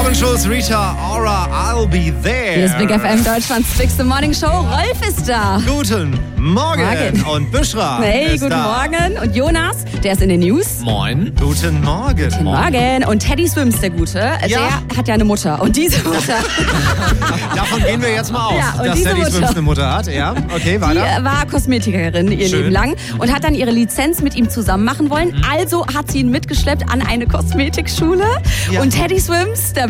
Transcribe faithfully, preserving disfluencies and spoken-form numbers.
Morgenshows Rita Ora, I'll be there. Hier ist Big F M, Deutschlands Bigste Morning Show. Rolf ist da. Guten Morgen. Morgen. Und Büschra Hey, ist guten da. Morgen. Und Jonas, der ist in den News. Moin. Guten Morgen. Guten Morgen. Und Teddy Swims, der Gute, Ja. der hat ja eine Mutter. Und diese Mutter, Davon gehen wir jetzt mal aus, Ja, und dass diese Teddy Mutter. Swims eine Mutter hat. Ja, okay, die weiter. war Kosmetikerin ihr Schön. Leben lang und hat dann ihre Lizenz mit ihm zusammen machen wollen. Also hat sie ihn mitgeschleppt an eine Kosmetikschule. Ja. Und Teddy Swims, der